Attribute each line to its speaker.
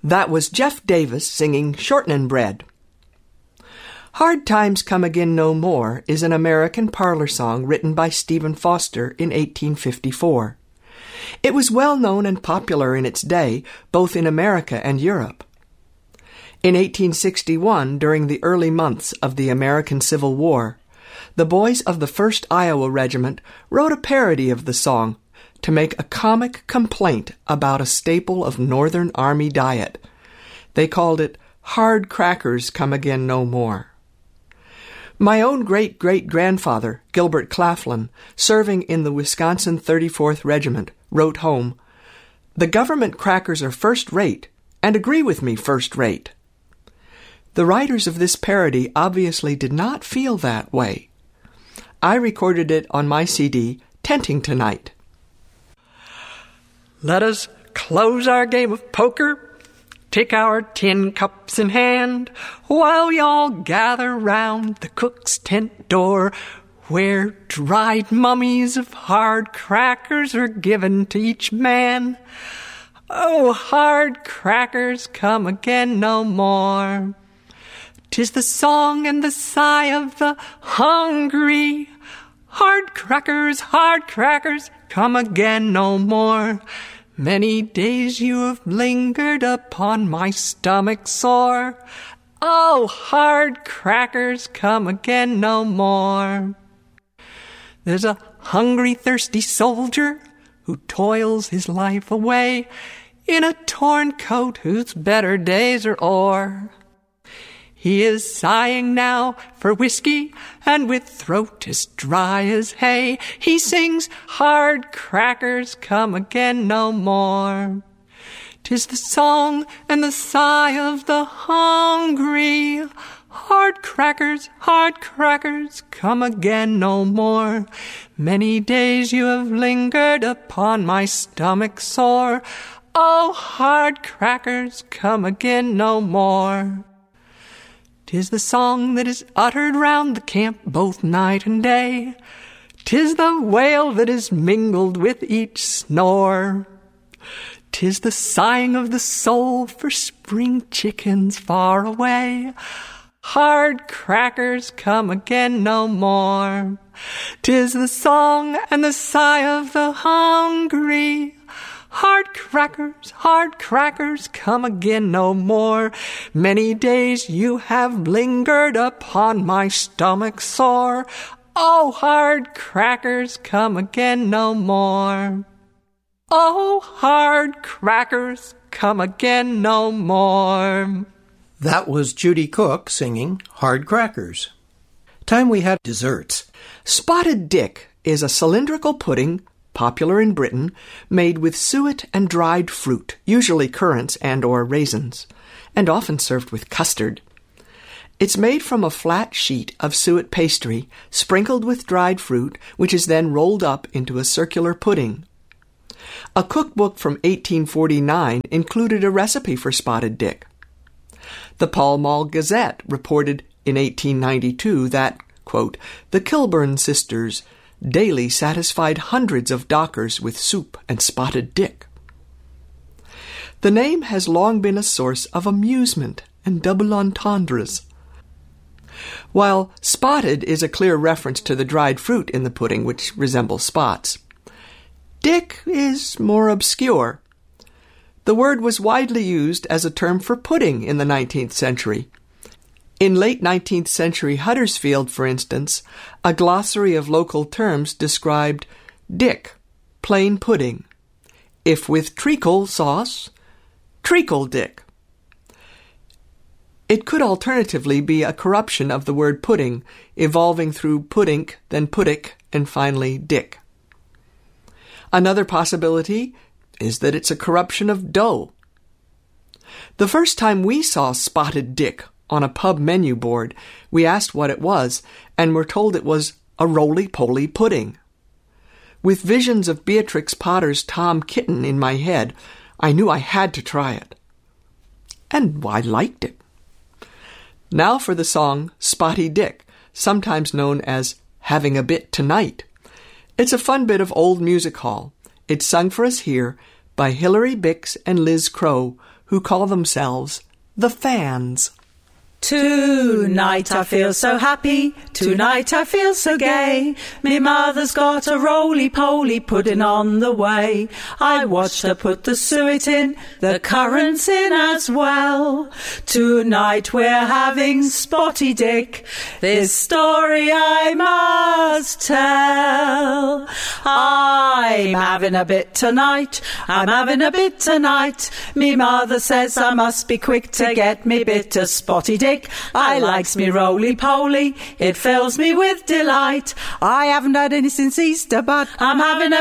Speaker 1: That was Jeff Davis singing Shortenin' Bread. Hard Times Come Again No More is an American parlor song written by Stephen Foster in 1854. It was well known and popular in its day, both in America and Europe. In 1861, during the early months of the American Civil War, the boys of the 1st Iowa Regiment wrote a parody of the song to make a comic complaint about a staple of Northern Army diet. They called it Hard Crackers Come Again No More. My own great-great-grandfather, Gilbert Claflin, serving in the Wisconsin 34th Regiment, wrote home, "The government crackers are first-rate, and agree with me first-rate." The writers of this parody obviously did not feel that way. I recorded it on my CD, Tenting Tonight. Let us close our game of poker, take our tin cups in hand, while we all gather round the cook's tent door, where dried mummies of hard crackers are given to each man. Oh, hard crackers come again no more. 'Tis the song and the sigh of the hungry. Hard crackers, come again no more. Many days you have lingered upon my stomach sore. Oh, hard crackers, come again no more. There's a hungry, thirsty soldier who toils his life away in a torn coat whose better days are o'er. He is sighing now for whiskey, and with throat as dry as hay, he sings, hard crackers come again no more. 'Tis the song and the sigh of the hungry. Hard crackers, come again no more. Many days you have lingered upon my stomach sore. Oh, hard crackers, come again no more. 'Tis the song that is uttered round the camp both night and day. 'Tis the wail that is mingled with each snore. 'Tis the sighing of the soul for spring chickens far away. Hard crackers come again no more. 'Tis the song and the sigh of the hungry. Hard crackers come again no more. Many days you have lingered upon my stomach sore. Oh, hard crackers come again no more. Oh, hard crackers come again no more.
Speaker 2: That was Judy Cook singing Hard Crackers. Time we had desserts.
Speaker 1: Spotted Dick is a cylindrical pudding, popular in Britain, made with suet and dried fruit, usually currants and or raisins, and often served with custard. It's made from a flat sheet of suet pastry, sprinkled with dried fruit, which is then rolled up into a circular pudding. A cookbook from 1849 included a recipe for Spotted Dick. The Pall Mall Gazette reported in 1892 that, quote, the Kilburn sisters daily satisfied hundreds of dockers with soup and spotted dick. The name has long been a source of amusement and double entendres. While spotted is a clear reference to the dried fruit in the pudding, which resembles spots, dick is more obscure. The word was widely used as a term for pudding in the 19th century. In late 19th century Huddersfield, for instance, a glossary of local terms described dick, plain pudding. If with treacle sauce, treacle dick. It could alternatively be a corruption of the word pudding, evolving through puddink, then puddick, and finally dick. Another possibility is that it's a corruption of dough. The first time we saw spotted dick on a pub menu board, we asked what it was, and were told it was a roly-poly pudding. With visions of Beatrix Potter's Tom Kitten in my head, I knew I had to try it. And I liked it. Now for the song Spotty Dick, sometimes known as Having a Bit Tonight. It's a fun bit of old music hall. It's sung for us here by Hilary Bix and Liz Crow, who call themselves the Fans.
Speaker 3: Tonight I feel so happy, tonight I feel so gay. Me mother's got a roly-poly pudding on the way. I watched her put the suet in, the currants in as well. Tonight we're having Spotty Dick, this story I must tell. I'm having a bit tonight, I'm having a bit tonight. Me mother says I must be quick to get me bit of Spotty Dick. I likes me roly-poly, it fills me with delight. I haven't had any since Easter, but I'm having a